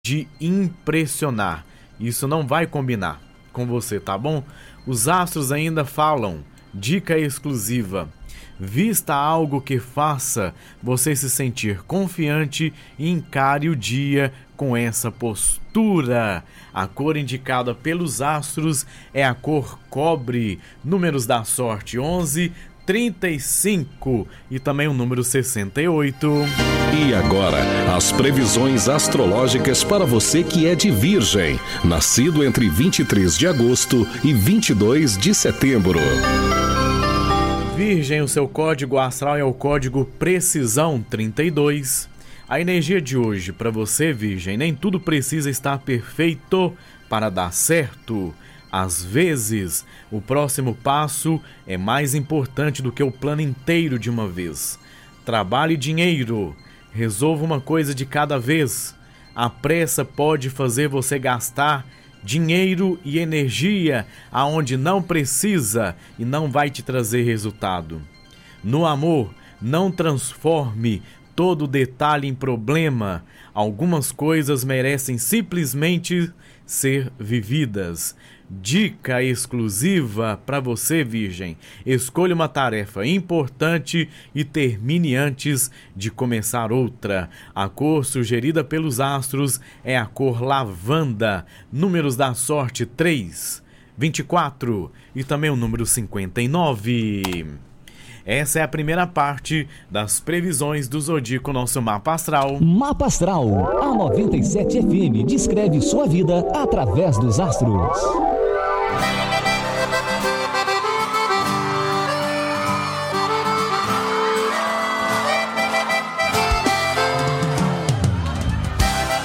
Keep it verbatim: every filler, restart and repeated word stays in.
de impressionar. Isso não vai combinar com você, tá bom? Os astros ainda falam, dica exclusiva: vista algo que faça você se sentir confiante e encare o dia com essa postura. A cor indicada pelos astros é a cor cobre. Números da sorte: onze, trinta e cinco e também o número sessenta e oito. E agora, as previsões astrológicas para você que é de Virgem, nascido entre vinte e três de agosto e vinte e dois de setembro. Virgem, o seu código astral é o código Precisão trinta e dois. A energia de hoje para você, Virgem: nem tudo precisa estar perfeito para dar certo. Às vezes, o próximo passo é mais importante do que o plano inteiro de uma vez. Trabalhe dinheiro. Resolva uma coisa de cada vez. A pressa pode fazer você gastar dinheiro e energia aonde não precisa e não vai te trazer resultado. No amor, não transforme todo detalhe em problema. Algumas coisas merecem simplesmente ser vividas. Dica exclusiva para você, Virgem: escolha uma tarefa importante e termine antes de começar outra. A cor sugerida pelos astros é a cor lavanda. Números da sorte: três, vinte e quatro e também o número cinquenta e nove. Essa é a primeira parte das previsões do Zodíaco, nosso Mapa Astral. Mapa Astral, a noventa e sete F M descreve sua vida através dos astros.